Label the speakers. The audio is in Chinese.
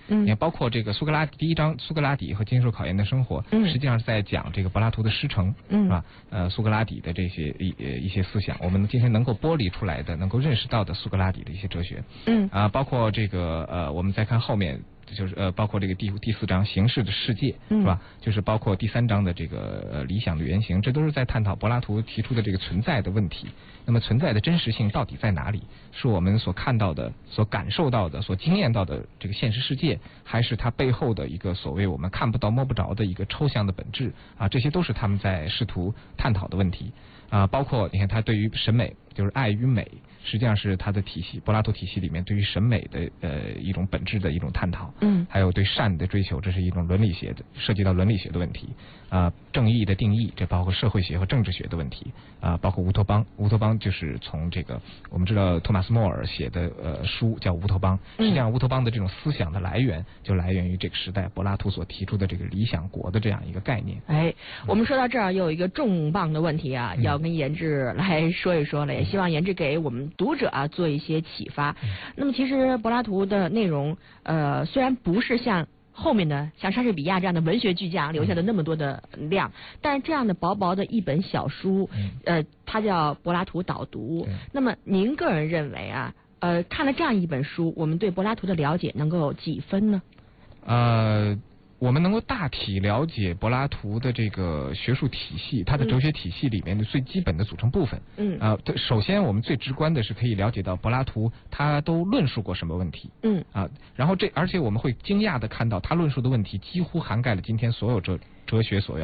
Speaker 1: 你看，包括这个苏格拉底第一章《苏格拉底和经受考验的生活》，实际上是在讲这个柏拉图的师承，是吧？苏格拉底的这些一些思想，我们今天能够剥离出来的，能够认识到的苏格拉底的一些哲学，包括这个我们再看后面。就是包括这个第4章形式的世界，是吧？就是包括第3章的这个理想的原型，这都是在探讨柏拉图提出的这个存在的问题。那么存在的真实性到底在哪里？是我们所看到的、所感受到的、所经验到的这个现实世界，还是它背后的一个所谓我们看不到摸不着的一个抽象的本质啊？这些都是他们在试图探讨的问题啊。包括你看他对于审美，就是爱与美，实际上是他的体系，柏拉图体系里面对于审美的一种本质的一种探讨，还有对善的追求，这是一种伦理学的，涉及到伦理学的问题啊，正义的定义，这包括社会学和政治学的问题啊，包括乌托邦，乌托邦就是从这个我们知道托马斯莫尔写的书叫乌托邦，实际上乌托邦的这种思想的来源就来源于这个时代柏拉图所提出的这个理想国的这样一个概念。
Speaker 2: 哎，我们说到这儿又有一个重磅的问题啊，要跟严志来说一说了，也希望严志给我们读者啊做一些启发。那么其实柏拉图的内容虽然不是像后面的像莎士比亚这样的文学巨匠留下的那么多的量，但是这样的薄薄的一本小书，它叫柏拉图导读。那么您个人认为啊，看了这样一本书，我们对柏拉图的了解能够有几分呢？
Speaker 1: 我们能够大体了解柏拉图的这个学术体系，他的哲学体系里面的最基本的组成部分。首先我们最直观的是可以了解到柏拉图他都论述过什么问题。然后而且我们会惊讶的看到他论述的问题几乎涵盖了今天所有哲学所